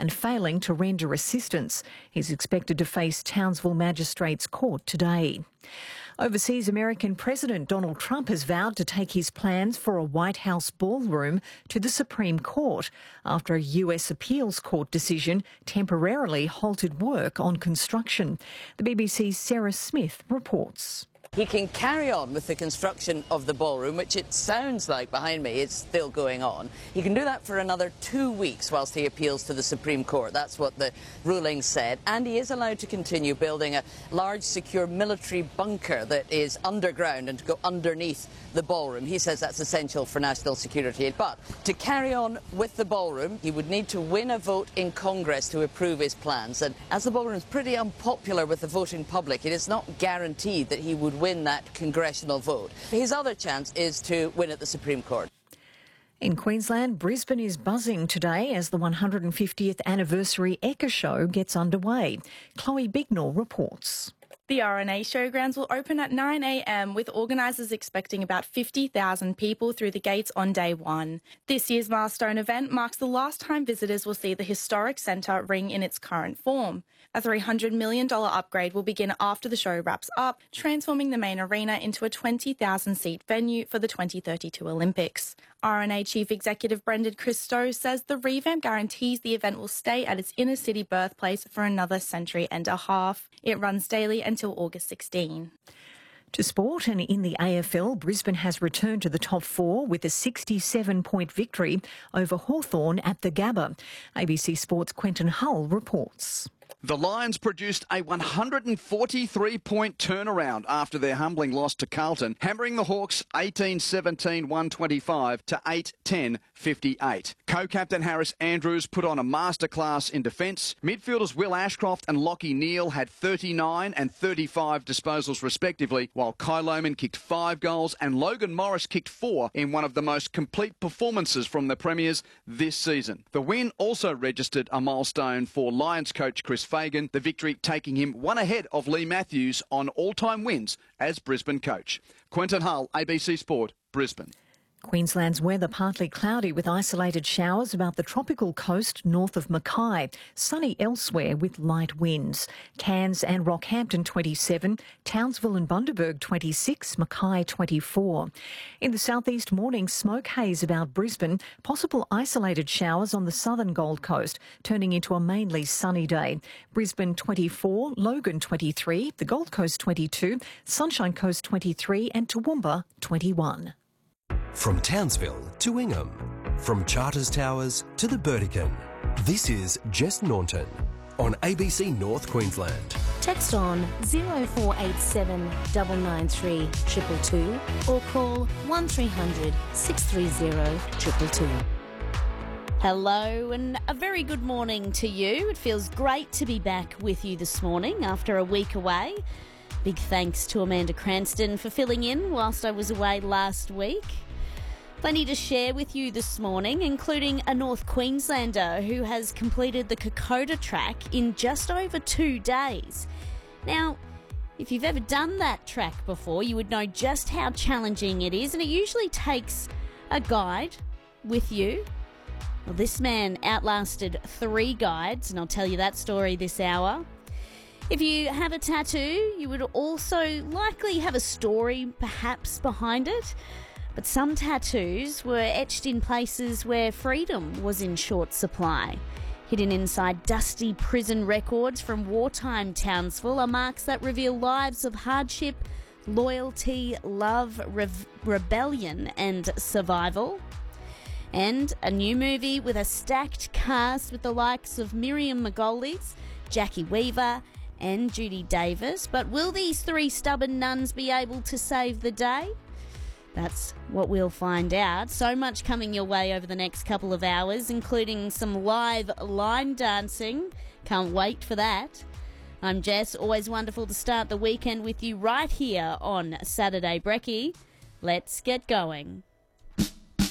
and failing to render assistance. He's expected to face Townsville Magistrates Court today. Overseas, American President Donald Trump has vowed to take his plans for a White House ballroom to the Supreme Court after a US appeals court decision temporarily halted work on construction. The BBC's Sarah Smith reports. He can carry on with the construction of the ballroom, which it sounds like behind me it's still going on. He can do that for another 2 weeks whilst he appeals to the Supreme Court. That's what the ruling said. And he is allowed to continue building a large, secure military bunker that is underground and to go underneath the ballroom. He says that's essential for national security. But to carry on with the ballroom, he would need to win a vote in Congress to approve his plans. And as the ballroom is pretty unpopular with the voting public, it is not guaranteed that he would win that congressional vote. His other chance is to win at the Supreme Court. In Queensland, Brisbane is buzzing today as the 150th anniversary Ekka Show gets underway. Chloe Bignell reports. The RNA Showgrounds will open at 9 a.m, with organisers expecting about 50,000 people through the gates on day one. This year's milestone event marks the last time visitors will see the historic centre ring in its current form. A $300 million upgrade will begin after the show wraps up, transforming the main arena into a 20,000-seat venue for the 2032 Olympics. RNA Chief Executive Brendan Christou says the revamp guarantees the event will stay at its inner-city birthplace for another century and a half. It runs daily until August 16. To sport, and in the AFL, Brisbane has returned to the top four with a 67-point victory over Hawthorn at the Gabba. ABC Sport's Quentin Hull reports. The Lions produced a 143-point turnaround after their humbling loss to Carlton, hammering the Hawks 18-17-125 to 8-10-58. Co-captain Harris Andrews put on a masterclass in defence. Midfielders Will Ashcroft and Lachie Neale had 39 and 35 disposals respectively, while Kai Lohmann kicked 5 goals and Logan Morris kicked 4 in one of the most complete performances from the Premiers this season. The win also registered a milestone for Lions coach Chris Fagan, the victory taking him one ahead of Lee Matthews on all-time wins as Brisbane coach. Quentin Hull, ABC Sport, Brisbane. Queensland's weather partly cloudy with isolated showers about the tropical coast north of Mackay. Sunny elsewhere with light winds. Cairns and Rockhampton 27, Townsville and Bundaberg 26, Mackay 24. In the southeast, morning smoke haze about Brisbane, possible isolated showers on the southern Gold Coast, turning into a mainly sunny day. Brisbane 24, Logan 23, the Gold Coast 22, Sunshine Coast 23 and Toowoomba 21. From Townsville to Ingham, from Charters Towers to the Burdekin, this is Jess Naunton on ABC North Queensland. Text on 0487 993 222 or call 1300 630 222. Hello and a very good morning to you. It feels great to be back with you this morning after a week away. Big thanks to Amanda Cranston for filling in whilst I was away last week. Plenty to share with you this morning, including a North Queenslander who has completed the Kokoda track in just over 2 days. Now, if you've ever done that track before, you would know just how challenging it is, and it usually takes a guide with you. Well, this man outlasted 3 guides, and I'll tell you that story this hour. If you have a tattoo, you would also likely have a story perhaps behind it. But some tattoos were etched in places where freedom was in short supply. Hidden inside dusty prison records from wartime Townsville are marks that reveal lives of hardship, loyalty, love, rebellion and survival. And a new movie with a stacked cast with the likes of Miriam Margolyes, Jackie Weaver and Judy Davis. But will these 3 stubborn nuns be able to save the day? That's what we'll find out. So much coming your way over the next couple of hours, including some live line dancing. Can't wait for that. I'm Jess. Always wonderful to start the weekend with you right here on Saturday Brekkie. Let's get going.